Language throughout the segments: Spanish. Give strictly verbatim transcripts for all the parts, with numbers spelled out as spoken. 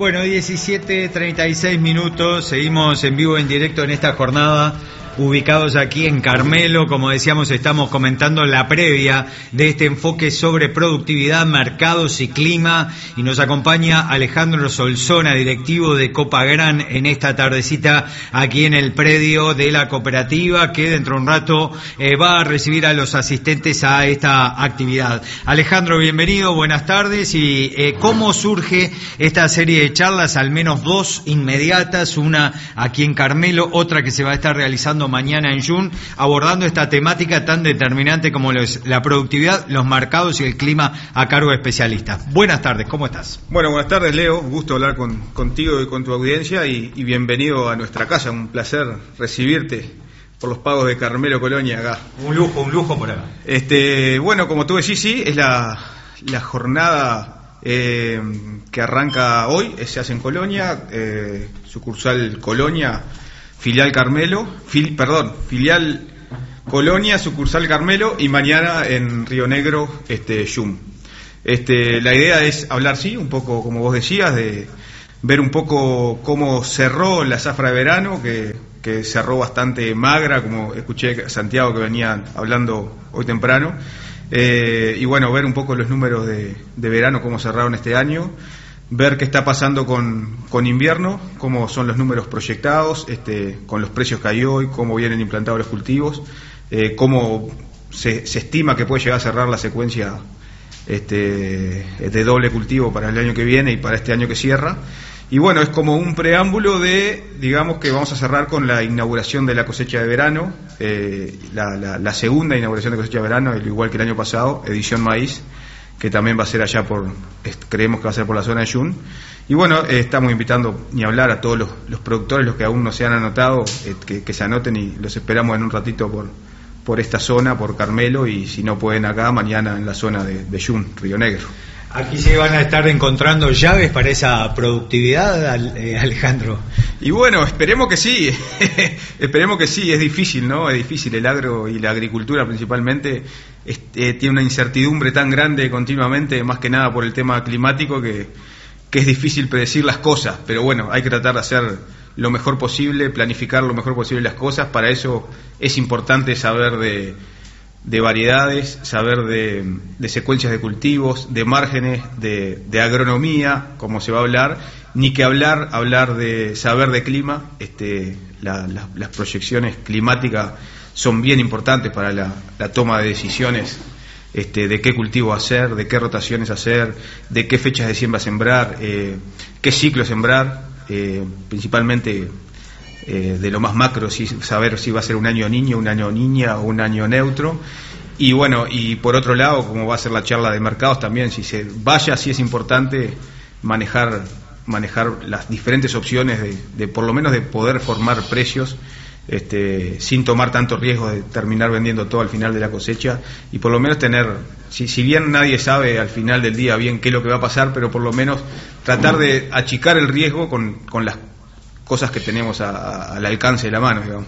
Bueno, diecisiete treinta y seis minutos, seguimos en vivo, en directo en esta jornada, ubicados aquí en Carmelo. Como decíamos, estamos comentando la previa de este enfoque sobre productividad, mercados y clima, y nos acompaña Alejandro Solsona, directivo de Copagran, en esta tardecita aquí en el predio de la cooperativa, que dentro de un rato eh, va a recibir a los asistentes a esta actividad. Alejandro, bienvenido, buenas tardes. Y eh, ¿cómo surge esta serie de charlas? Al menos dos inmediatas, una aquí en Carmelo, otra que se va a estar realizando mañana en Jun, abordando esta temática tan determinante como lo es la productividad, los mercados y el clima, a cargo de especialistas. Buenas tardes, ¿cómo estás? Bueno, buenas tardes, Leo, un gusto hablar con, contigo y con tu audiencia, y, y bienvenido a nuestra casa, un placer recibirte por los pagos de Carmelo Colonia acá. Un lujo, un lujo por acá. Este, bueno, como tú decís, sí, es la, la jornada eh, que arranca hoy, se hace en Colonia, eh, sucursal Colonia, filial Carmelo, fil, perdón, filial Colonia, sucursal Carmelo, y mañana en Río Negro, este, Jun. Este, la idea es hablar, sí, un poco, como vos decías, de ver un poco cómo cerró la zafra de verano, que, que cerró bastante magra, como escuché a Santiago que venía hablando hoy temprano, eh, y bueno, ver un poco los números de, de verano, cómo cerraron este año, ver qué está pasando con, con invierno, cómo son los números proyectados, este, con los precios que hay hoy, cómo vienen implantados los cultivos, eh, cómo se, se estima que puede llegar a cerrar la secuencia este, de doble cultivo para el año que viene y para este año que cierra. Y bueno, es como un preámbulo de, digamos que vamos a cerrar con la inauguración de la cosecha de verano, eh, la, la, la segunda inauguración de cosecha de verano, igual que el año pasado, edición maíz, que también va a ser allá por, creemos que va a ser por la zona de Jun. Y bueno, eh, estamos invitando, ni hablar, a todos los, los productores, los que aún no se han anotado, eh, que, que se anoten, y los esperamos en un ratito por, por esta zona, por Carmelo, y si no pueden acá, mañana en la zona de, de Jun, Río Negro. Aquí se van a estar encontrando llaves para esa productividad, eh, Alejandro. Y bueno, esperemos que sí, esperemos que sí, es difícil, ¿no? Es difícil, el agro y la agricultura principalmente este, tiene una incertidumbre tan grande continuamente, más que nada por el tema climático, que, que es difícil predecir las cosas, pero bueno, hay que tratar de hacer lo mejor posible, planificar lo mejor posible las cosas. Para eso es importante saber de... de variedades, saber de, de secuencias de cultivos, de márgenes, de, de agronomía, como se va a hablar, ni que hablar, hablar de saber de clima. Este, la, la, las proyecciones climáticas son bien importantes para la, la toma de decisiones, este, de qué cultivo hacer, de qué rotaciones hacer, de qué fechas de siembra sembrar, eh, qué ciclo sembrar, eh, principalmente Eh, de lo más macro, si, saber si va a ser un año niño, un año niña o un año neutro. Y bueno, y por otro lado, como va a ser la charla de mercados también, si se vaya, sí es importante manejar manejar las diferentes opciones de, de por lo menos de poder formar precios, este, sin tomar tanto riesgo de terminar vendiendo todo al final de la cosecha, y por lo menos tener, si, si bien nadie sabe al final del día bien qué es lo que va a pasar, pero por lo menos tratar de achicar el riesgo con, con las cosas que tenemos a, a, al alcance de la mano, digamos.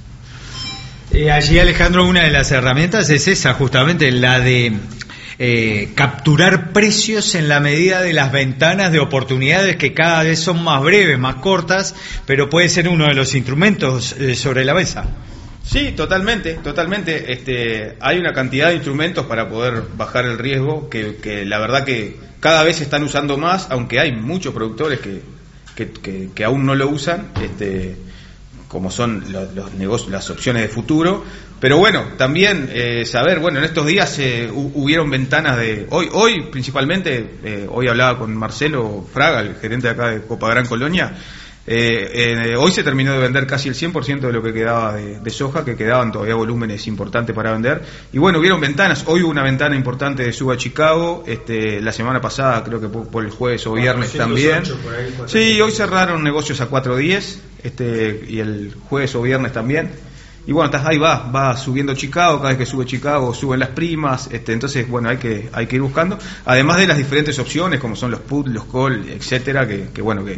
Eh, allí, Alejandro, una de las herramientas es esa, justamente la de eh, capturar precios en la medida de las ventanas de oportunidades, que cada vez son más breves, más cortas, pero puede ser uno de los instrumentos eh, sobre la mesa. Sí, totalmente, totalmente. Este, hay una cantidad de instrumentos para poder bajar el riesgo que, que la verdad que cada vez se están usando más, aunque hay muchos productores que Que, que, que aún no lo usan, este, como son los, los negocios, las opciones de futuro. Pero bueno, también eh, saber, bueno, en estos días eh, hubieron ventanas de, hoy hoy principalmente, eh, hoy hablaba con Marcelo Fraga, el gerente de acá de Copagran Colonia, eh, eh, hoy se terminó de vender casi el cien por ciento de lo que quedaba de, de soja, que quedaban todavía volúmenes importantes para vender. Y bueno, hubieron ventanas, hoy hubo una ventana importante de suba a Chicago, este, la semana pasada creo que por, por el jueves o viernes también. Ahí, sí, hoy cerraron negocios a cuatro diez, este, y el jueves o viernes también. Y bueno, ahí va, va subiendo Chicago, cada vez que sube Chicago suben las primas, este, entonces bueno, hay que hay que ir buscando, además de las diferentes opciones como son los put, los call, etcétera, que, que bueno, que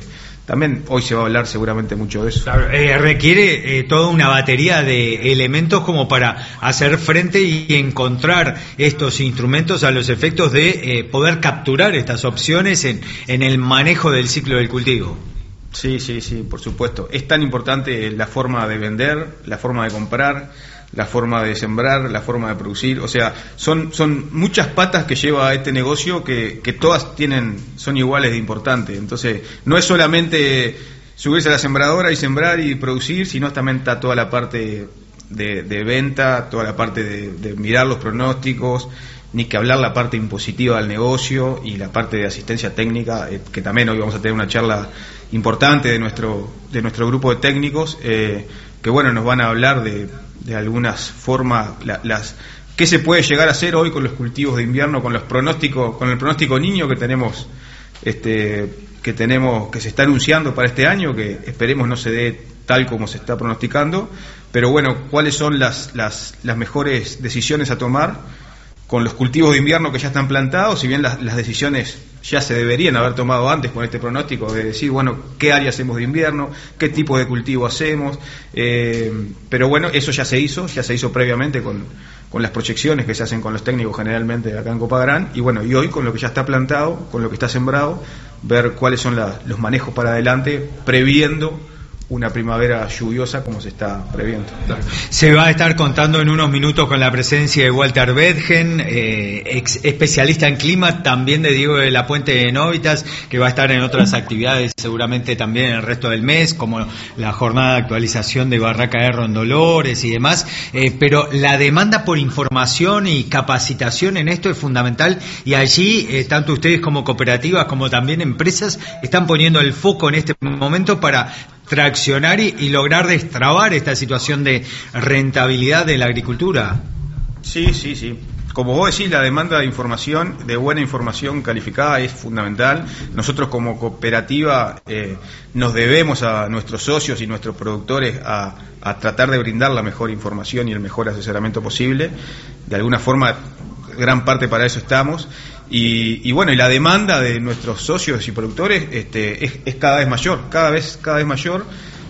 también hoy se va a hablar seguramente mucho de eso. Claro, eh, requiere eh, toda una batería de elementos como para hacer frente y encontrar estos instrumentos a los efectos de eh, poder capturar estas opciones en, en el manejo del ciclo del cultivo. Sí, sí, sí, por supuesto. Es tan importante la forma de vender, la forma de comprar, la forma de sembrar, la forma de producir. O sea, son son muchas patas que lleva este negocio que, que todas tienen son iguales de importantes. Entonces, no es solamente subirse a la sembradora y sembrar y producir, sino también está toda la parte de, de venta, toda la parte de, de mirar los pronósticos, ni que hablar la parte impositiva del negocio y la parte de asistencia técnica, eh, que también hoy vamos a tener una charla importante de nuestro de nuestro grupo de técnicos, eh, que bueno, nos van a hablar de, de algunas formas, la, las qué se puede llegar a hacer hoy con los cultivos de invierno, con los pronósticos, con el pronóstico niño que tenemos, este, que tenemos, que se está anunciando para este año, que esperemos no se dé tal como se está pronosticando, pero bueno, cuáles son las las, las mejores decisiones a tomar con los cultivos de invierno que ya están plantados, si bien las, las decisiones ya se deberían haber tomado antes con este pronóstico, de decir, bueno, qué área hacemos de invierno, qué tipo de cultivo hacemos, eh, pero bueno, eso ya se hizo, ya se hizo previamente con, con las proyecciones que se hacen con los técnicos generalmente acá en Copagrán, y bueno, y hoy con lo que ya está plantado, con lo que está sembrado, ver cuáles son la, los manejos para adelante, previendo una primavera lluviosa como se está previendo. Se va a estar contando en unos minutos con la presencia de Walter Bedgen, eh, ex especialista en clima, también de Diego de la Puente de Novitas, que va a estar en otras actividades seguramente también en el resto del mes, como la jornada de actualización de Barraca de Rondolores y demás, eh, pero la demanda por información y capacitación en esto es fundamental, y allí eh, tanto ustedes como cooperativas como también empresas están poniendo el foco en este momento para traccionar y, y lograr destrabar esta situación de rentabilidad de la agricultura. Sí, sí, sí. Como vos decís, la demanda de información, de buena información calificada, es fundamental. Nosotros como cooperativa eh, nos debemos a nuestros socios y nuestros productores a, a tratar de brindar la mejor información y el mejor asesoramiento posible. De alguna forma, gran parte para eso estamos. Y, y bueno, y la demanda de nuestros socios y productores este, es, es cada vez mayor, cada vez, cada vez mayor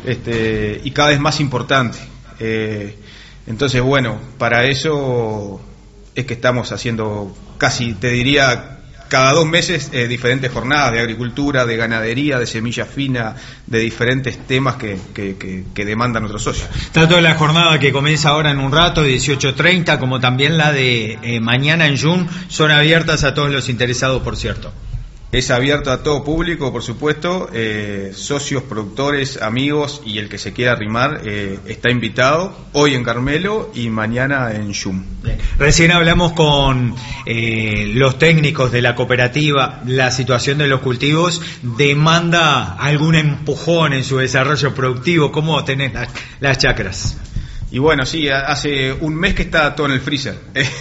este, y cada vez más importante. Eh, entonces, bueno, para eso es que estamos haciendo casi, te diría, cada dos meses eh, diferentes jornadas de agricultura, de ganadería, de semilla fina, de diferentes temas que, que, que, que demandan nuestros socios. Tanto la jornada que comienza ahora en un rato, dieciocho treinta, como también la de eh, mañana en June, son abiertas a todos los interesados, por cierto. Es abierto a todo público, por supuesto, eh, socios, productores, amigos, y el que se quiera arrimar eh, está invitado, hoy en Carmelo y mañana en Yum. Recién hablamos con eh, los técnicos de la cooperativa, la situación de los cultivos demanda algún empujón en su desarrollo productivo. ¿Cómo tenés las, las chacras? Y bueno, sí, hace un mes que está todo en el freezer.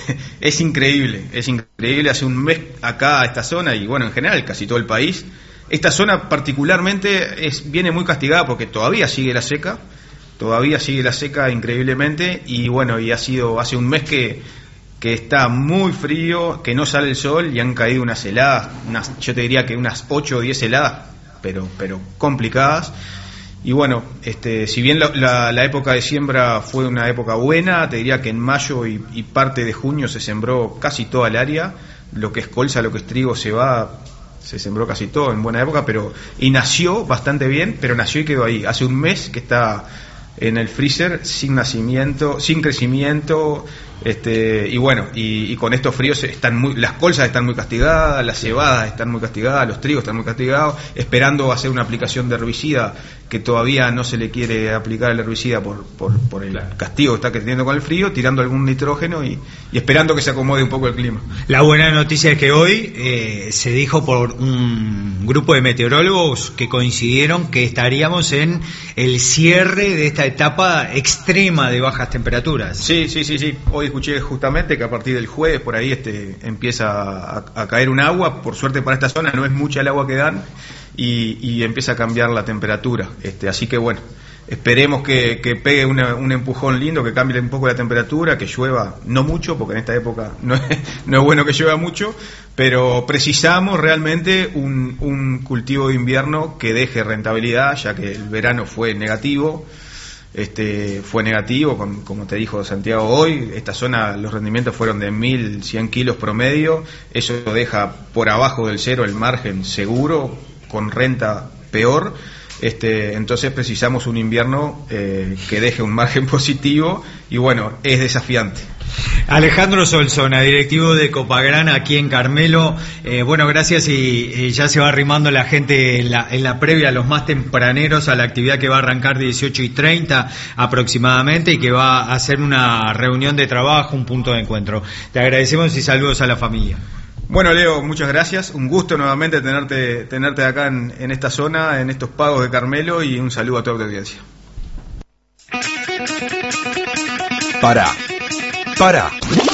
Es increíble, es increíble. Hace un mes acá, esta zona, y bueno, en general, casi todo el país. Esta zona particularmente es, viene muy castigada porque todavía sigue la seca, todavía sigue la seca increíblemente, y bueno, y ha sido, hace un mes que, que está muy frío, que no sale el sol, y han caído unas heladas, unas, yo te diría que unas ocho o diez heladas, pero, pero complicadas. Y bueno, este, si bien la, la, la época de siembra fue una época buena, te diría que en mayo y, y parte de junio se sembró casi toda el área, lo que es colza, lo que es trigo, se va, se sembró casi todo en buena época, pero y nació bastante bien, pero nació y quedó ahí. Hace un mes que está en el freezer, sin nacimiento, sin crecimiento, este, y bueno, y, y con estos fríos están muy, las colzas están muy castigadas, las cebadas están muy castigadas, los trigos están muy castigados, esperando hacer una aplicación de herbicida que todavía no se le quiere aplicar el herbicida por, por, por el castigo que está teniendo con el frío, tirando algún nitrógeno y, y esperando que se acomode un poco el clima. La buena noticia es que hoy eh, se dijo por un grupo de meteorólogos que coincidieron que estaríamos en el cierre de esta etapa extrema de bajas temperaturas. Sí, sí, sí, sí. Hoy escuché justamente que a partir del jueves por ahí este empieza a, a caer un agua. Por suerte para esta zona no es mucha el agua que dan y, y empieza a cambiar la temperatura. Este, así que bueno, esperemos que, que pegue una, un empujón lindo, que cambie un poco la temperatura, que llueva, no mucho, porque en esta época no es, no es bueno que llueva mucho, pero precisamos realmente un, un cultivo de invierno que deje rentabilidad, ya que el verano fue negativo. Este, fue negativo, con, como te dijo Santiago hoy, esta zona los rendimientos fueron de mil cien kilos promedio, eso deja por abajo del cero el margen seguro, con renta peor, este, entonces precisamos un invierno eh, que deje un margen positivo y bueno, es desafiante. Alejandro Solsona, directivo de Copagrán aquí en Carmelo. Eh, bueno, gracias y, y ya se va arrimando la gente en la, en la previa, los más tempraneros, a la actividad que va a arrancar dieciocho y treinta aproximadamente y que va a hacer una reunión de trabajo, un punto de encuentro. Te agradecemos y saludos a la familia. Bueno, Leo, muchas gracias. Un gusto nuevamente tenerte, tenerte acá en, en esta zona, en estos pagos de Carmelo, y un saludo a toda tu audiencia. Para. Para.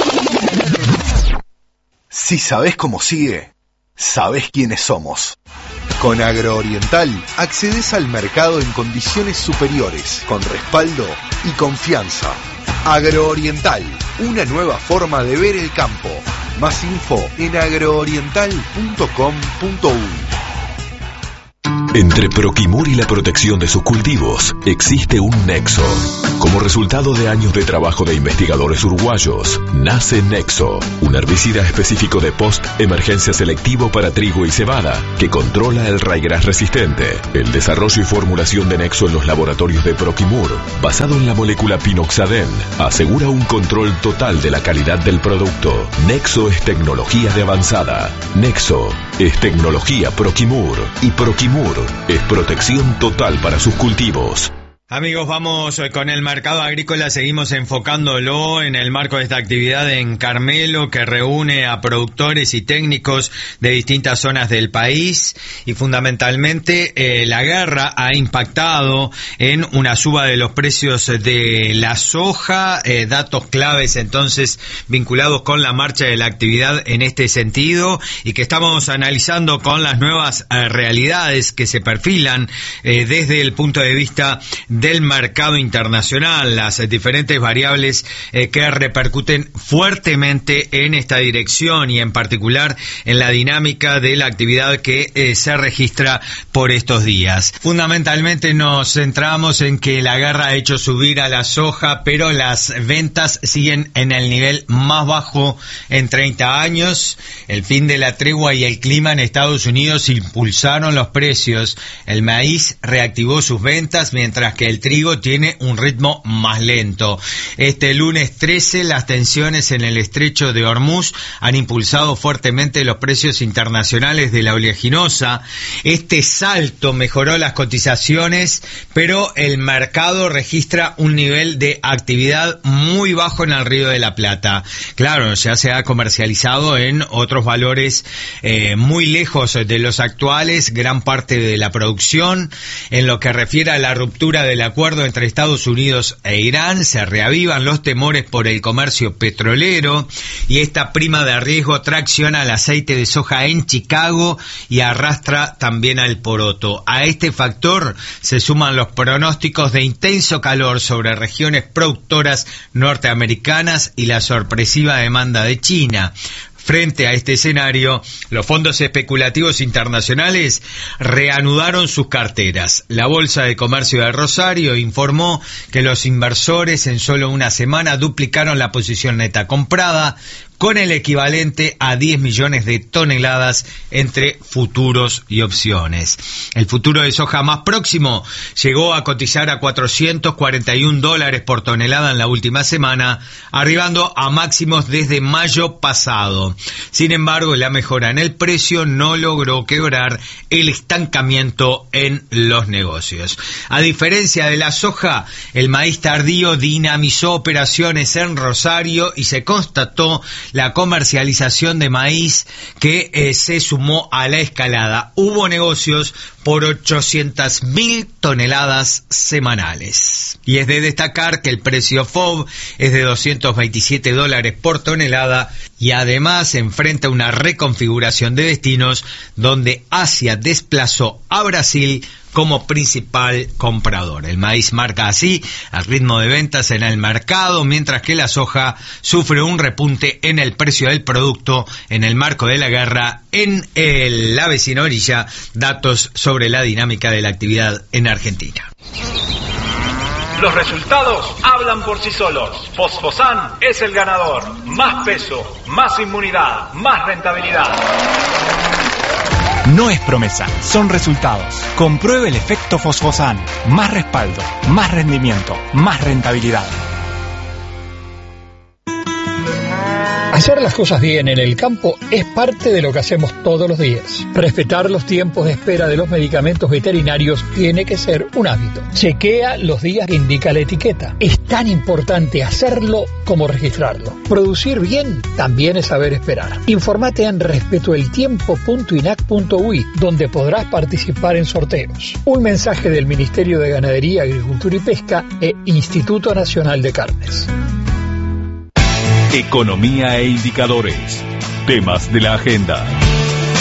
Si sabés cómo sigue, sabés quiénes somos. Con Agrooriental accedes al mercado en condiciones superiores, con respaldo y confianza. Agrooriental, una nueva forma de ver el campo. Más info en agrooriental punto com punto uy. Entre Proquimur y la protección de sus cultivos existe un nexo. Como resultado de años de trabajo de investigadores uruguayos, nace Nexo, un herbicida específico de post-emergencia selectivo para trigo y cebada, que controla el raigrás resistente. El desarrollo y formulación de Nexo en los laboratorios de Proquimur, basado en la molécula pinoxadén, asegura un control total de la calidad del producto. Nexo es tecnología de avanzada. Nexo es tecnología Proquimur. Y Proquimur es protección total para sus cultivos. Amigos, vamos con el mercado agrícola, seguimos enfocándolo en el marco de esta actividad en Carmelo, que reúne a productores y técnicos de distintas zonas del país, y fundamentalmente eh, la guerra ha impactado en una suba de los precios de la soja, eh, datos claves entonces vinculados con la marcha de la actividad en este sentido, y que estamos analizando con las nuevas eh, realidades que se perfilan eh, desde el punto de vista del mercado internacional, las diferentes variables eh, que repercuten fuertemente en esta dirección y en particular en la dinámica de la actividad que eh, se registra por estos días. Fundamentalmente nos centramos en que la guerra ha hecho subir a la soja, pero las ventas siguen en el nivel más bajo en treinta años. El fin de la tregua y el clima en Estados Unidos impulsaron los precios. El maíz reactivó sus ventas, mientras que el trigo tiene un ritmo más lento. Este lunes trece, las tensiones en el estrecho de Hormuz han impulsado fuertemente los precios internacionales de la oleaginosa. Este salto mejoró las cotizaciones, pero el mercado registra un nivel de actividad muy bajo en el Río de la Plata. Claro, ya se ha comercializado en otros valores eh, muy lejos de los actuales, gran parte de la producción. En lo que refiere a la ruptura del acuerdo entre Estados Unidos e Irán, se reavivan los temores por el comercio petrolero, y esta prima de riesgo tracciona el aceite de soja en Chicago y arrastra también al poroto. A este factor se suman los pronósticos de intenso calor sobre regiones productoras norteamericanas y la sorpresiva demanda de China. Frente a este escenario, los fondos especulativos internacionales reanudaron sus carteras. La Bolsa de Comercio de Rosario informó que los inversores en solo una semana duplicaron la posición neta comprada, con el equivalente a diez millones de toneladas entre futuros y opciones. El futuro de soja más próximo llegó a cotizar a cuatrocientos cuarenta y un dólares por tonelada en la última semana, arribando a máximos desde mayo pasado. Sin embargo, la mejora en el precio no logró quebrar el estancamiento en los negocios. A diferencia de la soja, el maíz tardío dinamizó operaciones en Rosario y se constató la comercialización de maíz que eh, se sumó a la escalada. Hubo negocios por ochocientas mil toneladas semanales. Y es de destacar que el precio F O B es de doscientos veintisiete dólares por tonelada, y además enfrenta una reconfiguración de destinos donde Asia desplazó a Brasil como principal comprador. El maíz marca así el ritmo de ventas en el mercado, mientras que la soja sufre un repunte en el precio del producto en el marco de la guerra en el, la vecina orilla. Datos sobre la dinámica de la actividad en Argentina. Los resultados hablan por sí solos. Fosfosan es el ganador. Más peso, más inmunidad, más rentabilidad. No es promesa, son resultados. Compruebe el efecto Fosfosan. Más respaldo, más rendimiento, más rentabilidad. Hacer las cosas bien en el campo es parte de lo que hacemos todos los días. Respetar los tiempos de espera de los medicamentos veterinarios tiene que ser un hábito. Chequea los días que indica la etiqueta. Es tan importante hacerlo como registrarlo. Producir bien también es saber esperar. Infórmate en respetoeltiempo punto inac punto uy, donde podrás participar en sorteos. Un mensaje del Ministerio de Ganadería, Agricultura y Pesca e Instituto Nacional de Carnes. Economía e indicadores. Temas de la agenda.